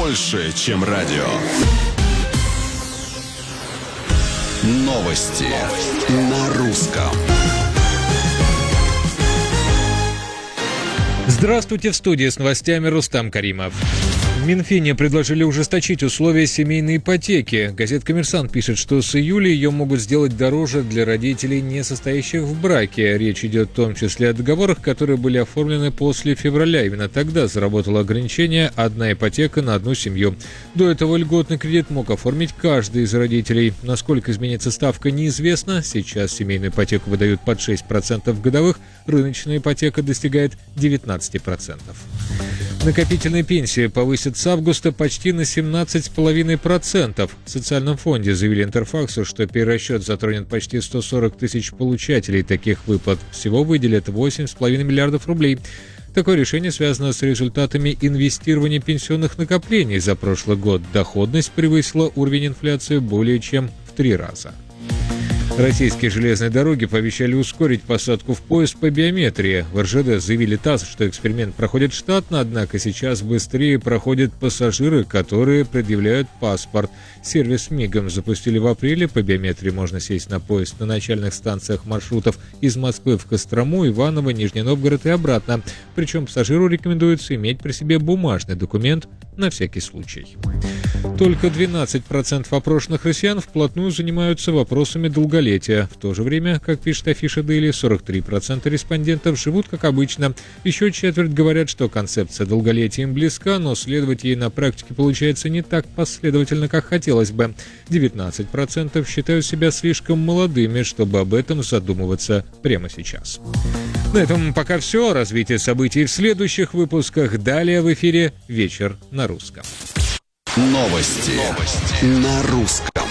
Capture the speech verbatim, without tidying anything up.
больше, чем радио. Новости на русском. Здравствуйте, в студии с новостями Рустам Каримов. В Минфине предложили ужесточить условия семейной ипотеки. Газета «Коммерсант» пишет, что с июля ее могут сделать дороже для родителей, не состоящих в браке. Речь идет в том числе о договорах, которые были оформлены после февраля. Именно тогда заработало ограничение «одна ипотека на одну семью». До этого льготный кредит мог оформить каждый из родителей. Насколько изменится ставка, неизвестно. Сейчас семейную ипотеку выдают под шесть процентов годовых, рыночная ипотека достигает девятнадцать процентов. Накопительные пенсии повысят с августа почти на семнадцать целых пять десятых процента. В социальном фонде заявили Интерфаксу, что перерасчет затронет почти сто сорок тысяч получателей таких выплат. Всего выделят восемь целых пять десятых миллиардов рублей. Такое решение связано с результатами инвестирования пенсионных накоплений за прошлый год. Доходность превысила уровень инфляции более чем в три раза. Российские железные дороги пообещали ускорить посадку в поезд по биометрии. В эр жэ дэ заявили ТАСС, что эксперимент проходит штатно, однако сейчас быстрее проходят пассажиры, которые предъявляют паспорт. Сервис мигом запустили в апреле. По биометрии можно сесть на поезд на начальных станциях маршрутов из Москвы в Кострому, Иваново, Нижний Новгород и обратно. Причем пассажиру рекомендуется иметь при себе бумажный документ на всякий случай. Только двенадцать процентов опрошенных россиян вплотную занимаются вопросами долголетия. В то же время, как пишет афиша Daily, сорок три процента респондентов живут как обычно. Еще четверть говорят, что концепция долголетия им близка, но следовать ей на практике получается не так последовательно, как хотелось бы. девятнадцать процентов считают себя слишком молодыми, чтобы об этом задумываться прямо сейчас. На этом пока все. Развитие событий в следующих выпусках. Далее в эфире «Вечер на русском». Новости, Новости. на русском.